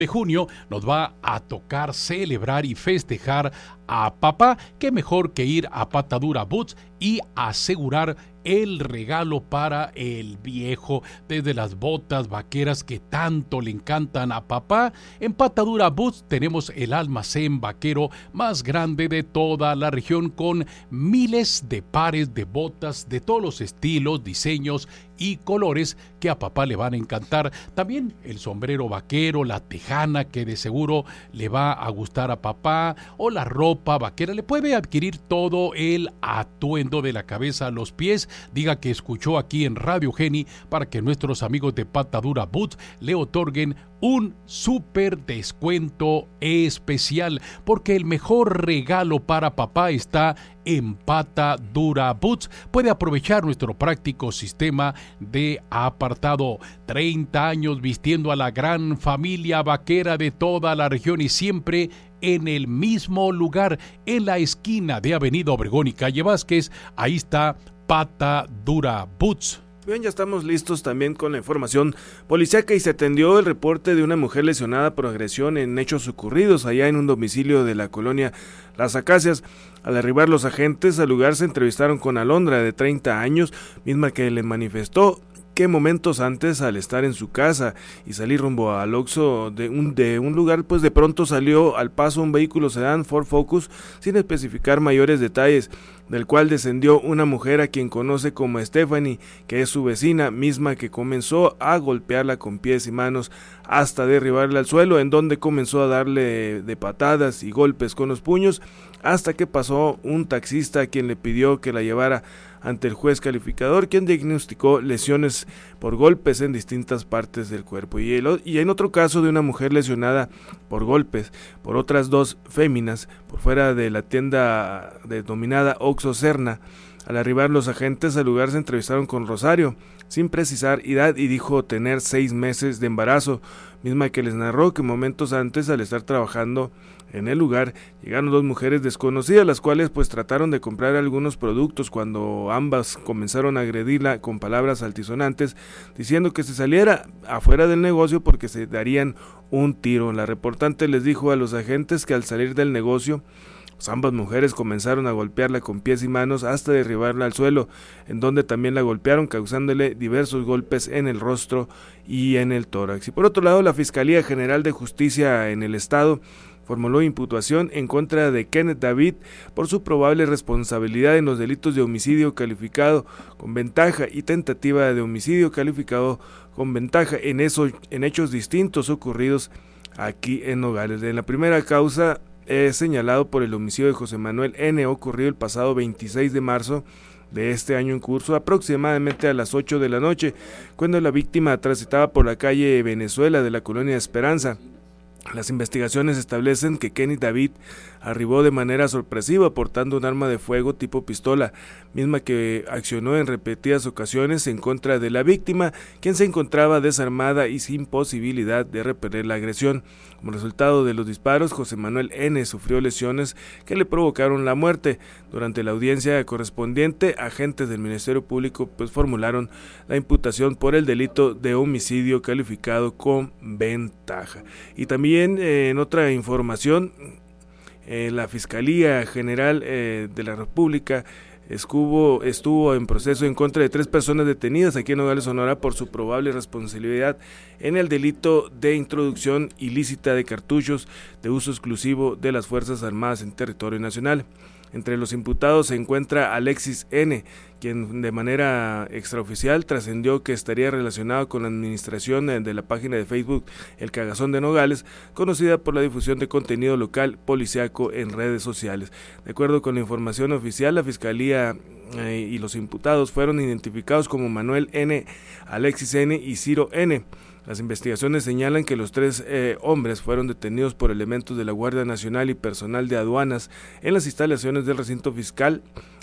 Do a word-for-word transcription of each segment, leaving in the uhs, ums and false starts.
de junio nos va a tocar celebrar y festejar a papá. Qué mejor que ir a Patadura Boots y asegurar el regalo para el viejo, desde las botas vaqueras que tanto le encantan a papá. En Patadura Boots tenemos el almacén vaquero más grande de toda la región, con miles de pares de botas de todos los estilos, diseños y colores que a papá le van a encantar. También el sombrero vaquero, la tejana que de seguro le va a gustar a papá, o la ropa vaquera. Le puede adquirir todo el atuendo de la cabeza a los pies. Diga que escuchó aquí en Radio Geni para que nuestros amigos de Patadura Boots le otorguen un súper descuento especial, porque el mejor regalo para papá está en Patadura Boots. Puede aprovechar nuestro práctico sistema de apartado. treinta años vistiendo a la gran familia vaquera de toda la región, y siempre en el mismo lugar, en la esquina de Avenida Obregón y Calle Vázquez. Ahí está Patadura Boots. Bien, ya estamos listos también con la información policíaca, y se atendió el reporte de una mujer lesionada por agresión en hechos ocurridos allá en un domicilio de la colonia Las Acacias. Al arribar los agentes al lugar, se entrevistaron con Alondra, de treinta años, misma que le manifestó que momentos antes, al estar en su casa y salir rumbo al Oxxo de un, de un lugar, pues de pronto salió al paso un vehículo sedán Ford Focus sin especificar mayores detalles, del cual descendió una mujer a quien conoce como Stephanie, que es su vecina, misma que comenzó a golpearla con pies y manos hasta derribarla al suelo, en donde comenzó a darle de patadas y golpes con los puños, hasta que pasó un taxista, a quien le pidió que la llevara ante el juez calificador, quien diagnosticó lesiones por golpes en distintas partes del cuerpo. Y, el, y en otro caso de una mujer lesionada por golpes por otras dos féminas por fuera de la tienda denominada Oxxo Serna. Al arribar los agentes al lugar, se entrevistaron con Rosario, sin precisar edad, y dijo tener seis meses de embarazo, misma que les narró que momentos antes, al estar trabajando en el lugar, llegaron dos mujeres desconocidas, las cuales pues trataron de comprar algunos productos, cuando ambas comenzaron a agredirla con palabras altisonantes, diciendo que se saliera afuera del negocio porque se darían un tiro. La reportante les dijo a los agentes que al salir del negocio, pues ambas mujeres comenzaron a golpearla con pies y manos hasta derribarla al suelo, en donde también la golpearon, causándole diversos golpes en el rostro y en el tórax. Y por otro lado, la Fiscalía General de Justicia en el estado formuló imputación en contra de Kenneth David por su probable responsabilidad en los delitos de homicidio calificado con ventaja y tentativa de homicidio calificado con ventaja en, esos, en hechos distintos ocurridos aquí en Nogales. En la primera causa es señalado por el homicidio de José Manuel N., ocurrido el pasado veintiséis de marzo de este año en curso, aproximadamente a las ocho de la noche, cuando la víctima transitaba por la calle Venezuela de la colonia Esperanza. Las investigaciones establecen que Kenny David arribó de manera sorpresiva portando un arma de fuego tipo pistola, misma que accionó en repetidas ocasiones en contra de la víctima, quien se encontraba desarmada y sin posibilidad de repeler la agresión. Como resultado de los disparos, José Manuel N. sufrió lesiones que le provocaron la muerte. Durante la audiencia correspondiente, agentes del Ministerio Público pues formularon la imputación por el delito de homicidio calificado con ventaja. Y también eh, en otra información, eh, la Fiscalía General eh, de la República Estuvo, estuvo en proceso en contra de tres personas detenidas aquí en Nogales, Sonora, por su probable responsabilidad en el delito de introducción ilícita de cartuchos de uso exclusivo de las Fuerzas Armadas en territorio nacional. Entre los imputados se encuentra Alexis N., quien de manera extraoficial trascendió que estaría relacionado con la administración de la página de Facebook El Cagazón de Nogales, conocida por la difusión de contenido local policiaco en redes sociales. De acuerdo con la información oficial, la Fiscalía eh, y los imputados fueron identificados como Manuel N., Alexis N. y Ciro N. Las investigaciones señalan que los tres eh, hombres fueron detenidos por elementos de la Guardia Nacional y personal de aduanas en las instalaciones del recinto fiscal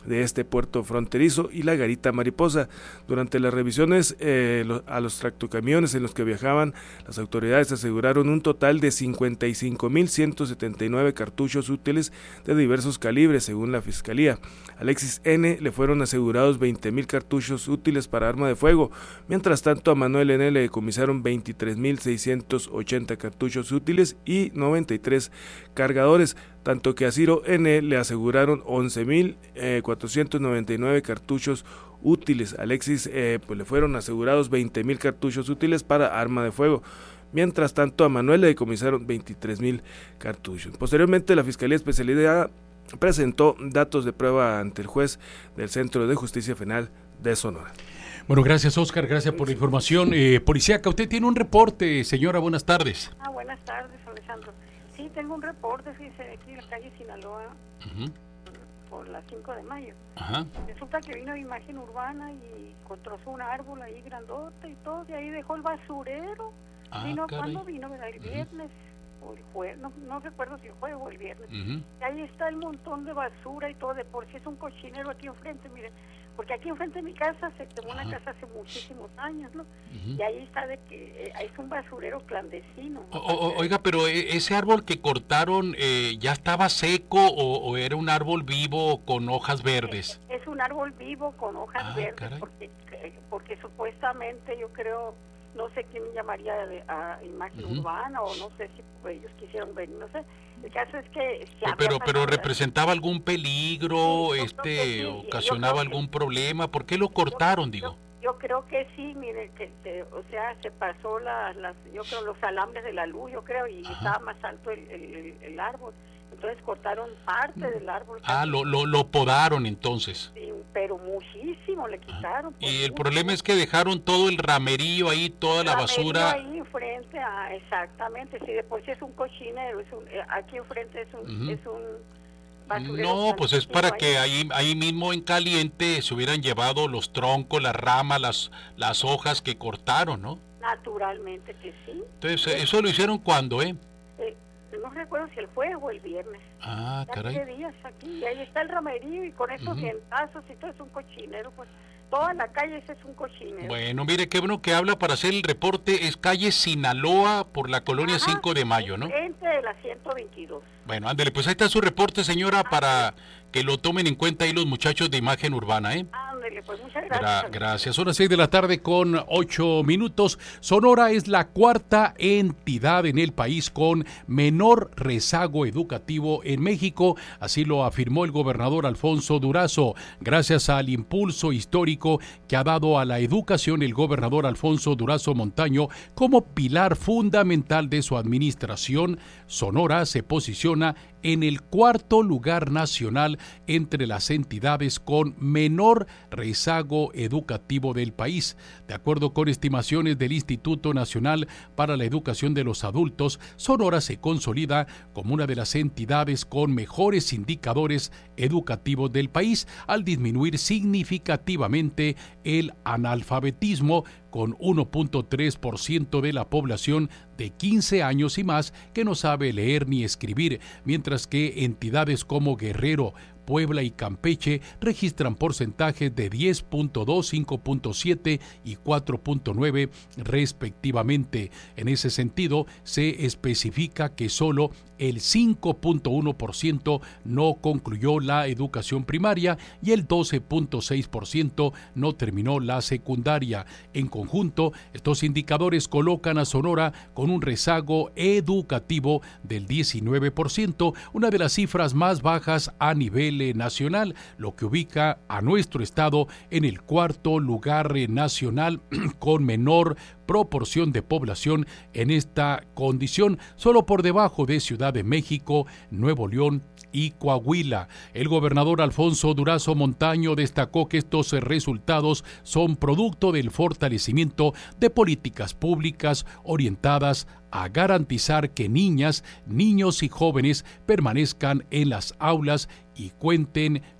de este puerto fronterizo y la Garita Mariposa. Durante las revisiones eh, lo, a los tractocamiones en los que viajaban, las autoridades aseguraron un total de cincuenta y cinco mil ciento setenta y nueve cartuchos útiles de diversos calibres, según la Fiscalía. A Alexis N. le fueron asegurados veinte mil cartuchos útiles para arma de fuego. Mientras tanto, a Manuel N. le decomisaron veintitrés mil seiscientos ochenta cartuchos útiles y noventa y tres cargadores, tanto que a Ciro N. le aseguraron once mil cuatrocientos noventa y nueve cartuchos útiles. A Alexis eh, pues le fueron asegurados veinte mil cartuchos útiles para arma de fuego. Mientras tanto, a Manuel le decomisaron veintitrés mil cartuchos. Posteriormente, la Fiscalía Especializada presentó datos de prueba ante el juez del Centro de Justicia Penal de Sonora. Bueno, gracias, Oscar, gracias por la información. Eh, policíaca, usted tiene un reporte, señora, buenas tardes. Ah, buenas tardes, Alejandro. Sí, tengo un reporte, fíjese, aquí en la calle Sinaloa, uh-huh. por la cinco de mayo. Uh-huh. Resulta que vino Imagen Urbana y trozó un árbol ahí grandote y todo, y ahí dejó el basurero. Ah, vino, ¿cuándo vino? El viernes uh-huh. o el jueves, no, no recuerdo si el jueves o el viernes. Uh-huh. Y ahí está el montón de basura y todo, de por sí es un cochinero aquí enfrente, miren. Porque aquí enfrente de mi casa se quemó una casa hace muchísimos años, ¿no? Uh-huh. Y ahí está de que eh, es un basurero clandestino, ¿no? O, o, oiga, pero ese árbol que cortaron, eh, ¿ya estaba seco o, o era un árbol vivo con hojas verdes? Es, es un árbol vivo con hojas ah, verdes, porque, porque supuestamente yo creo, no sé quién llamaría a Imagen uh-huh. Urbana, o no sé si ellos quisieron venir, no sé. El caso es que se pero pero representaba algún peligro, sí, este sí, ocasionaba algún que, problema. ¿Por qué lo cortaron, yo, digo? Yo, yo creo que sí, mire, que se, o sea, se pasó las, las, yo creo los alambres de la luz, yo creo, y Ajá. estaba más alto el, el, el árbol. Entonces cortaron parte del árbol. Ah, lo, lo, lo podaron entonces. Sí, pero muchísimo le quitaron. Ah. Y el problema es que dejaron todo el ramerillo ahí, toda la basura. Ahí enfrente, ah, exactamente. Si de por sí es un cochinero, es un, aquí enfrente es un, uh-huh. es un basurero. No, pues es para ahí. que ahí, ahí mismo en caliente se hubieran llevado los troncos, las ramas, las, las hojas que cortaron, ¿no? Naturalmente que sí. Entonces, sí. ¿eso lo hicieron cuándo, eh? eh no recuerdo si el jueves o el viernes. Ah, ya caray. días aquí, y ahí está el ramerío y con esos dientazos uh-huh. y todo es un cochinero, pues toda la calle ese es un cochinero. Bueno, mire, qué bueno que habla para hacer el reporte. Es calle Sinaloa por la colonia Ajá, cinco de mayo, ¿no? Frente de la ciento veintidós. Bueno, ándale, pues ahí está su reporte, señora, ah, para que lo tomen en cuenta ahí los muchachos de Imagen Urbana, ¿eh? Ándale, pues muchas gracias. Gra- gracias. Son las seis de la tarde con ocho minutos. Sonora es la cuarta entidad en el país con menor rezago educativo en México, así lo afirmó el gobernador Alfonso Durazo. Gracias al impulso histórico que ha dado a la educación el gobernador Alfonso Durazo Montaño como pilar fundamental de su administración, Sonora se posiciona en el cuarto lugar nacional entre las entidades con menor rezago educativo del país. De acuerdo con estimaciones del Instituto Nacional para la Educación de los Adultos, Sonora se consolida como una de las entidades con mejores indicadores educativos del país, al disminuir significativamente el analfabetismo, con uno punto tres por ciento de la población de quince años y más que no sabe leer ni escribir, mientras que entidades como Guerrero, Puebla y Campeche registran porcentajes de diez punto dos, cinco punto siete y cuatro punto nueve respectivamente. En ese sentido, se especifica que solo el cinco punto uno por ciento no concluyó la educación primaria y el doce punto seis por ciento no terminó la secundaria. En conjunto, estos indicadores colocan a Sonora con un rezago educativo del diecinueve por ciento, una de las cifras más bajas a nivel nacional, lo que ubica a nuestro estado en el cuarto lugar nacional con menor proporción de población en esta condición, solo por debajo de Ciudad de México, Nuevo León y Coahuila. El gobernador Alfonso Durazo Montaño destacó que estos resultados son producto del fortalecimiento de políticas públicas orientadas a garantizar que niñas, niños y jóvenes permanezcan en las aulas y cuenten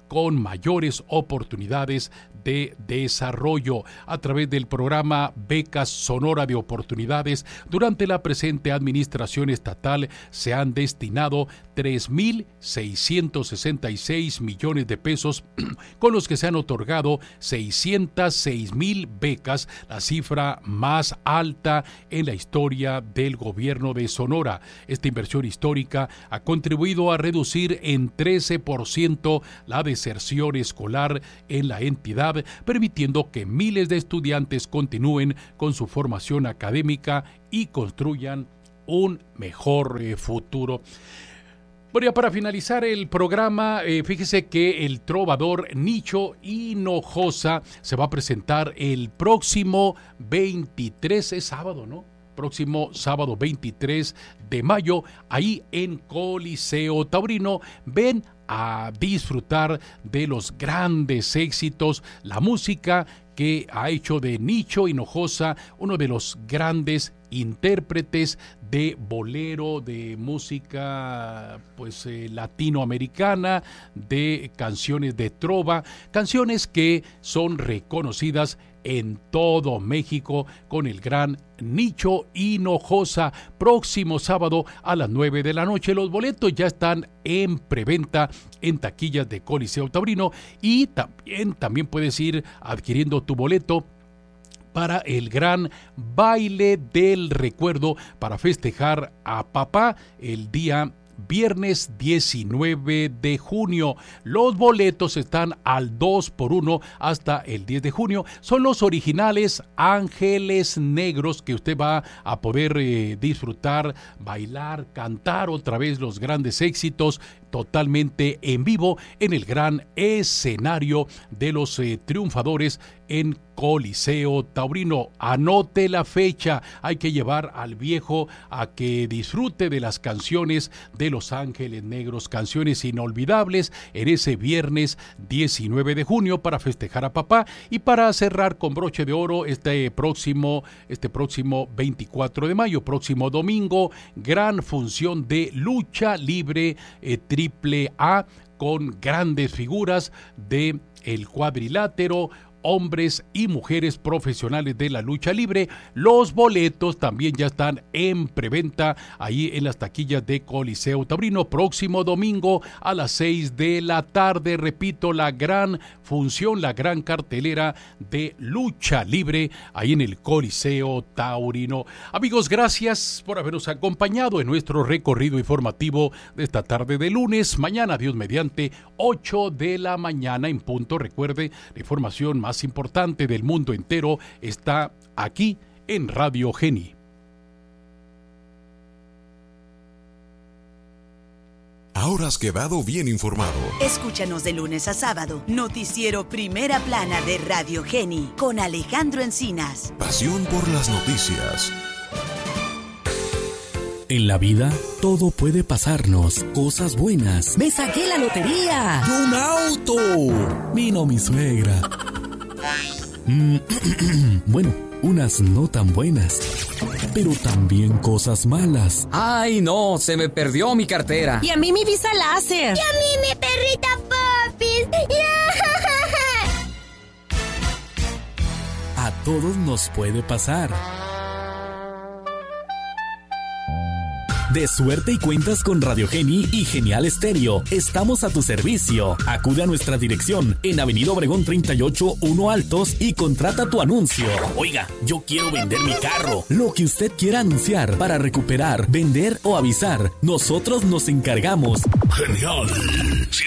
con mayores oportunidades de desarrollo. A través del programa Becas Sonora de Oportunidades, durante la presente administración estatal se han destinado tres mil seiscientos sesenta y seis millones de pesos, con los que se han otorgado seiscientas seis mil becas, la cifra más alta en la historia del gobierno de Sonora. Esta inversión histórica ha contribuido a reducir en trece por ciento la deserción escolar en la entidad, permitiendo que miles de estudiantes continúen con su formación académica y construyan un mejor eh, futuro. Bueno, ya para finalizar el programa, eh, fíjese que el trovador Nicho Hinojosa se va a presentar el próximo veintitrés, es sábado, ¿no? Próximo sábado veintitrés de mayo, ahí en Coliseo Taurino. Ven a disfrutar de los grandes éxitos, la música que ha hecho de Nicho Hinojosa uno de los grandes intérpretes de bolero, de música pues eh, latinoamericana, de canciones de trova, canciones que son reconocidas en todo México con el gran Nicho Hinojosa. Próximo sábado a las nueve de la noche. Los boletos ya están en preventa en taquillas de Coliseo Taurino, y también, también puedes ir adquiriendo tu boleto para el gran baile del recuerdo para festejar a papá el día viernes diecinueve de junio. Los boletos están al dos por uno hasta el diez de junio. Son los originales Ángeles Negros, que usted va a poder eh, disfrutar, bailar, cantar otra vez los grandes éxitos totalmente en vivo en el gran escenario de los eh, triunfadores en Coliseo Taurino. Anote la fecha, hay que llevar al viejo a que disfrute de las canciones de Los Ángeles Negros, canciones inolvidables en ese viernes diecinueve de junio para festejar a papá, y para cerrar con broche de oro este próximo, este próximo veinticuatro de mayo, próximo domingo, gran función de lucha libre eh, triple A con grandes figuras de el cuadrilátero, hombres y mujeres profesionales de la lucha libre. Los boletos también ya están en preventa ahí en las taquillas de Coliseo Taurino. Próximo domingo a las seis de la tarde, repito, la gran función, la gran cartelera de lucha libre ahí en el Coliseo Taurino. Amigos, gracias por habernos acompañado en nuestro recorrido informativo de esta tarde de lunes. Mañana, Dios mediante, ocho de la mañana en punto. Recuerde, la información más importante del mundo entero está aquí en Radio Geni. Ahora has quedado bien informado. Escúchanos de lunes a sábado, noticiero Primera Plana de Radio Geni con Alejandro Encinas. Pasión por las noticias. En la vida, todo puede pasarnos. Cosas buenas. ¡Me saqué la lotería! ¡Y un auto! Vino mi suegra. Mm, bueno, unas no tan buenas, pero también cosas malas. ¡Ay, no! Se me perdió mi cartera. Y a mí mi visa láser. Y a mí mi perrita Popis. A todos nos puede pasar. De suerte y cuentas con Radio Geni y Genial Estéreo. Estamos a tu servicio. Acude a nuestra dirección en Avenida Obregón treinta y ocho, uno Altos y contrata tu anuncio. Oiga, yo quiero vender mi carro. Lo que usted quiera anunciar para recuperar, vender o avisar, nosotros nos encargamos. Genial. Si